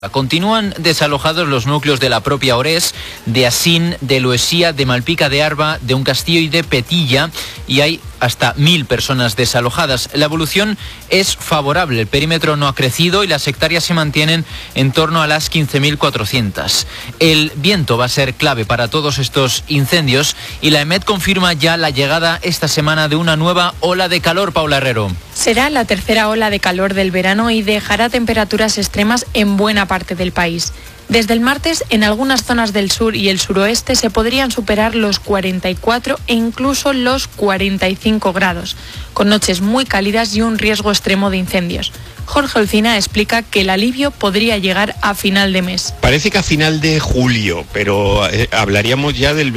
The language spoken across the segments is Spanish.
Continúan desalojados los núcleos de la propia Orés, de Asín, de Loesía, de Malpica de Arba, de Uncastillo y de Petilla, y hay hasta 1000 personas desalojadas. La evolución es favorable, el perímetro no ha crecido y las hectáreas se mantienen en torno a las 15.400. El viento va a ser clave para todos estos incendios y la EMET confirma ya la llegada esta semana de una nueva ola de calor, Paula Herrero. Será la tercera ola de calor del verano y dejará temperaturas extremas en buena parte del país. Desde el martes, en algunas zonas del sur y el suroeste se podrían superar los 44 e incluso los 45 grados, con noches muy cálidas y un riesgo extremo de incendios. Jorge Olcina explica que el alivio podría llegar a final de mes. Parece que a final de julio, pero hablaríamos ya del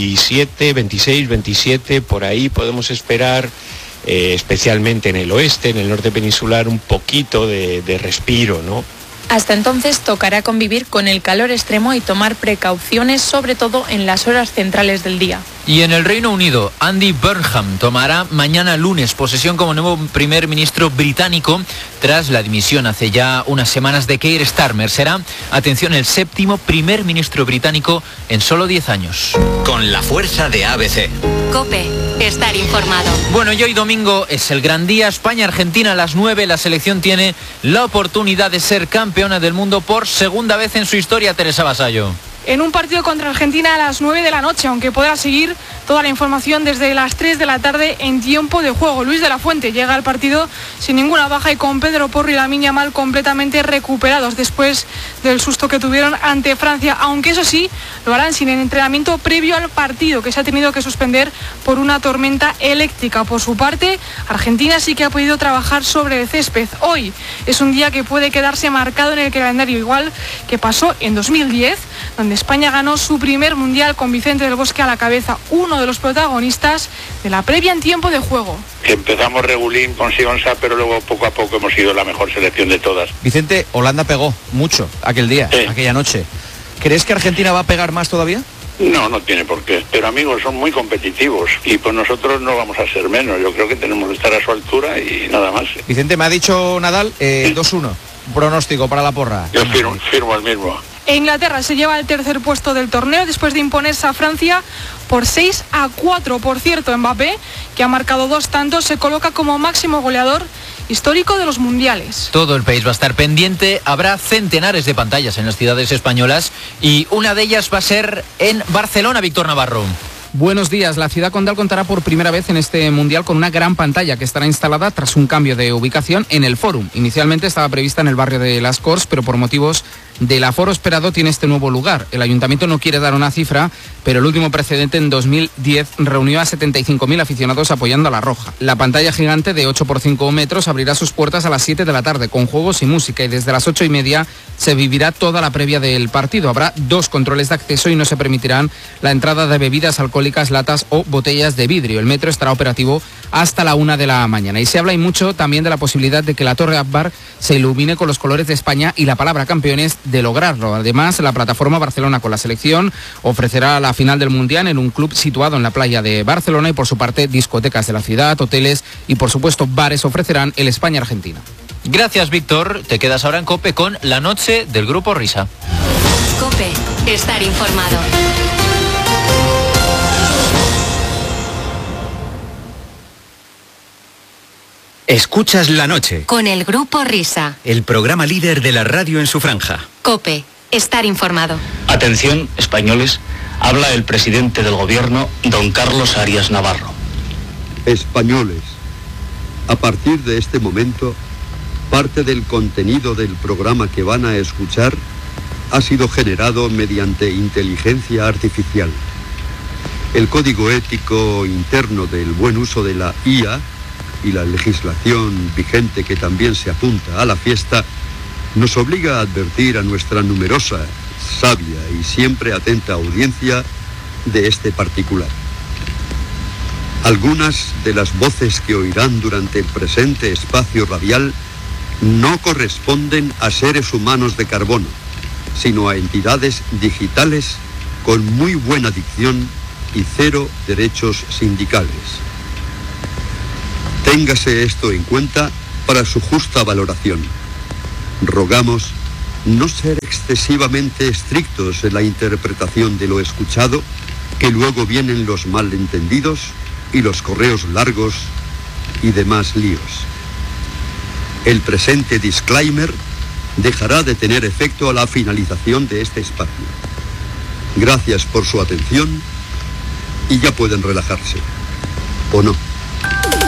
27, 26, 27, por ahí podemos esperar, especialmente en el oeste, en el norte peninsular, un poquito de respiro, ¿no? Hasta entonces tocará convivir con el calor extremo y tomar precauciones, sobre todo en las horas centrales del día. Y en el Reino Unido, Andy Burnham tomará mañana lunes posesión como nuevo primer ministro británico tras la dimisión hace ya unas semanas de Keir Starmer. Será, atención, el 7º primer ministro británico en solo 10 años. Con la fuerza de ABC. COPE, estar informado. Bueno, y hoy domingo es el gran día. España-Argentina a las 9. La selección tiene la oportunidad de ser campeona del mundo por segunda vez en su historia, Teresa Vasallo. En un partido contra Argentina a las 9 de la noche, aunque podrá seguir toda la información desde las 3 de la tarde en tiempo de juego. Luis de la Fuente llega al partido sin ninguna baja y con Pedro Porro y Lamine Yamal completamente recuperados después del susto que tuvieron ante Francia, aunque eso sí, lo harán sin el entrenamiento previo al partido, que se ha tenido que suspender por una tormenta eléctrica. Por su parte, Argentina sí que ha podido trabajar sobre el césped. Hoy es un día que puede quedarse marcado en el calendario, igual que pasó en 2010, donde España ganó su primer mundial con Vicente del Bosque a la cabeza, uno de los protagonistas de la previa en tiempo de juego. Empezamos regulín con Sionsa, pero luego poco a poco hemos sido la mejor selección de todas. Vicente, Holanda pegó mucho aquel día, aquella noche. ¿Crees que Argentina va a pegar más todavía? No tiene por qué. Pero amigos, son muy competitivos y pues nosotros no vamos a ser menos. Yo creo que tenemos que estar a su altura y nada más. Vicente, me ha dicho Nadal 2-1. Pronóstico para la porra. Yo firmo el mismo. Inglaterra se lleva el tercer puesto del torneo después de imponerse a Francia por 6-4. Por cierto, Mbappé, que ha marcado 2 tantos, se coloca como máximo goleador histórico de los mundiales. Todo el país va a estar pendiente. Habrá centenares de pantallas en las ciudades españolas y una de ellas va a ser en Barcelona, Víctor Navarro. Buenos días. La ciudad condal contará por primera vez en este mundial con una gran pantalla que estará instalada tras un cambio de ubicación en el Fórum. Inicialmente estaba prevista en el barrio de Las Corts, pero por motivos del aforo esperado tiene este nuevo lugar. El ayuntamiento no quiere dar una cifra, pero el último precedente en 2010 reunió a 75.000 aficionados apoyando a la Roja. La pantalla gigante de 8 por 5 metros abrirá sus puertas a las 7 de la tarde con juegos y música, y desde las 8:30 se vivirá toda la previa del partido. Habrá 2 controles de acceso y no se permitirán la entrada de bebidas alcohólicas, latas o botellas de vidrio. El metro estará operativo hasta la 1 de la mañana. Y se habla y mucho también de la posibilidad de que la Torre Akbar se ilumine con los colores de España y la palabra campeones de lograrlo. Además, la plataforma Barcelona con la selección ofrecerá la final del Mundial en un club situado en la playa de Barcelona, y por su parte discotecas de la ciudad, hoteles y por supuesto bares ofrecerán el España-Argentina. Gracias, Víctor. Te quedas ahora en COPE con la noche del Grupo Risa. COPE, estar informado. Escuchas La Noche. Con el Grupo Risa. El programa líder de la radio en su franja. COPE, estar informado. Atención, españoles. Habla el presidente del gobierno, don Carlos Arias Navarro. Españoles, a partir de este momento, parte del contenido del programa que van a escuchar ha sido generado mediante inteligencia artificial. El código ético interno del buen uso de la IA y la legislación vigente que también se apunta a la fiesta nos obliga a advertir a nuestra numerosa, sabia y siempre atenta audiencia de este particular. Algunas de las voces que oirán durante el presente espacio radial no corresponden a seres humanos de carbono, sino a entidades digitales con muy buena dicción y 0 derechos sindicales. Téngase esto en cuenta para su justa valoración. Rogamos no ser excesivamente estrictos en la interpretación de lo escuchado, que luego vienen los malentendidos y los correos largos y demás líos. El presente disclaimer dejará de tener efecto a la finalización de este espacio. Gracias por su atención y ya pueden relajarse, ¿o no?